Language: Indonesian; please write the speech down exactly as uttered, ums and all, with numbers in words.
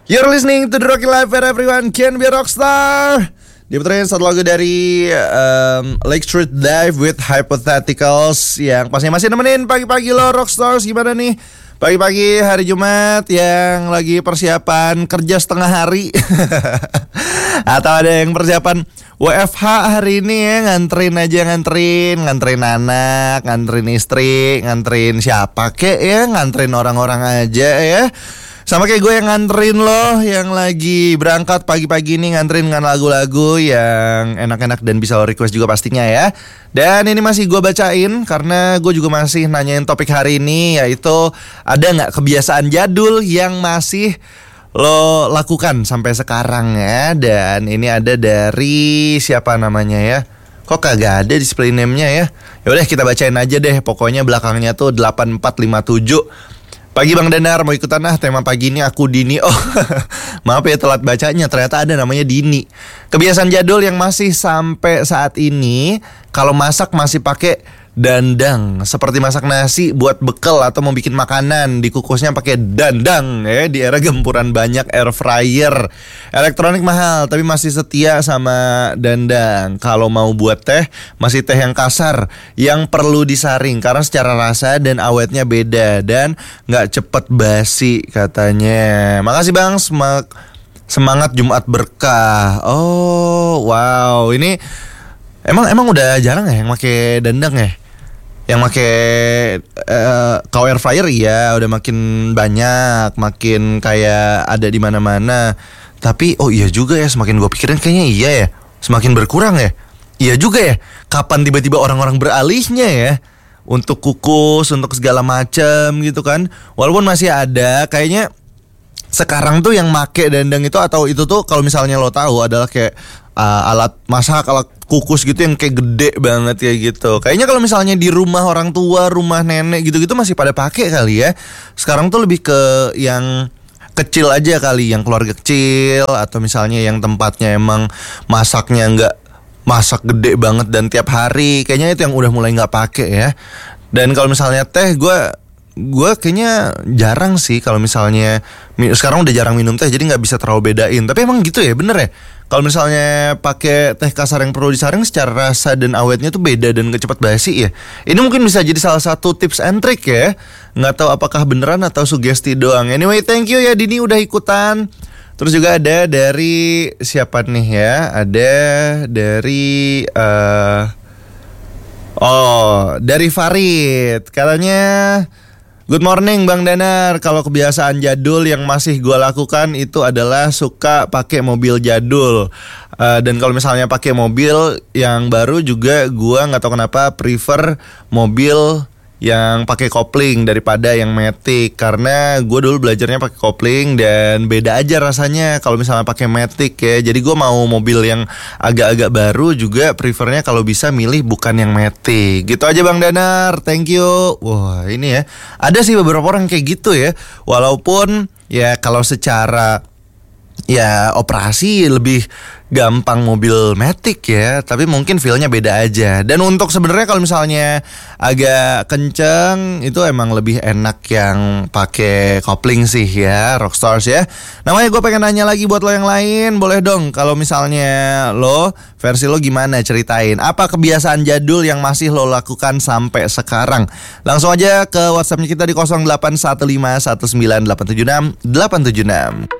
You're listening to the Rocky Life where everyone can be a rockstar. Diputerin satu lagu dari um, Lake Street Dive with Hypotheticals yang pastinya masih nemenin pagi-pagi lo rockstars. Gimana nih pagi-pagi hari Jumat yang lagi persiapan kerja setengah hari atau ada yang persiapan W F H hari ini ya, nganterin aja nganterin, nganterin anak, nganterin istri, nganterin siapa kek ya, nganterin orang-orang aja ya. Sama kayak gue yang nganterin loh, yang lagi berangkat pagi-pagi ini nganterin dengan lagu-lagu yang enak-enak dan bisa lo request juga pastinya ya. Dan ini masih gue bacain karena gue juga masih nanyain topik hari ini, yaitu ada gak kebiasaan jadul yang masih lo lakukan sampai sekarang ya. Dan ini ada dari siapa namanya ya, kok kagak ada display name-nya ya. Yaudah kita bacain aja deh, pokoknya belakangnya tuh delapan empat lima tujuh. Pagi Bang Danar, mau ikutan ah tema pagi ini aku Dini. Oh maaf ya telat bacanya, ternyata ada namanya Dini. Kebiasaan jadul yang masih sampai saat ini, kalau masak masih pakai dandang. Seperti masak nasi buat bekal atau mau bikin makanan, dikukusnya pakai dandang ya. Di era gempuran banyak air fryer, elektronik mahal, tapi masih setia sama dandang. Kalau mau buat teh, masih teh yang kasar, yang perlu disaring karena secara rasa dan awetnya beda dan gak cepet basi katanya. Makasih Bang, semak, semangat Jumat berkah. Oh wow, ini emang emang udah jarang ya yang pakai dandang ya? Yang pakai uh, cow air fryer iya udah makin banyak, makin kayak ada di mana-mana. Tapi oh iya juga ya, semakin gue pikirin kayaknya iya ya, semakin berkurang ya. Iya juga ya, kapan tiba-tiba orang-orang beralihnya ya untuk kukus, untuk segala macam gitu kan. Walaupun masih ada, kayaknya sekarang tuh yang make dandang itu atau itu tuh kalau misalnya lo tahu adalah kayak uh, alat masak, alat kukus gitu yang kayak gede banget kayak gitu. Kayaknya kalau misalnya di rumah orang tua, rumah nenek gitu-gitu masih pada pakai kali ya. Sekarang tuh lebih ke yang kecil aja kali, yang keluarga kecil atau misalnya yang tempatnya emang masaknya nggak masak gede banget dan tiap hari. Kayaknya itu yang udah mulai nggak pakai ya. Dan kalau misalnya teh, gue gue kayaknya jarang sih kalau misalnya sekarang udah jarang minum teh, jadi nggak bisa terlalu bedain. Tapi emang gitu ya, bener ya. Kalau misalnya pakai teh kasar yang perlu disaring, secara rasa dan awetnya tuh beda dan gak cepat basi ya. Ini mungkin bisa jadi salah satu tips and trick ya. Nggak tahu apakah beneran atau sugesti doang. Anyway, thank you ya Dini udah ikutan. Terus juga ada dari siapa nih ya? Ada dari uh, oh dari Farid. Katanya, good morning Bang Danar. Kalau kebiasaan jadul yang masih gue lakukan itu adalah suka pakai mobil jadul. uh, Dan kalau misalnya pakai mobil yang baru juga gue nggak tahu kenapa prefer mobil yang pakai kopling daripada yang matic. Karena gue dulu belajarnya pakai kopling dan beda aja rasanya kalau misalnya pakai matic ya. Jadi gue mau mobil yang agak-agak baru juga prefernya kalau bisa milih bukan yang matic. Gitu aja Bang Danar, thank you. Wah ini ya, ada sih beberapa orang kayak gitu ya. Walaupun ya kalau secara ya operasi lebih gampang mobil matic ya, tapi mungkin feel-nya beda aja. Dan untuk sebenarnya kalau misalnya agak kenceng itu emang lebih enak yang pakai kopling sih ya, rockstars ya. Namanya gue pengen nanya lagi buat lo yang lain, boleh dong kalau misalnya lo versi lo gimana, ceritain apa kebiasaan jadul yang masih lo lakukan sampai sekarang. Langsung aja ke WhatsAppnya kita di nol delapan satu lima satu sembilan delapan tujuh enam delapan tujuh enam.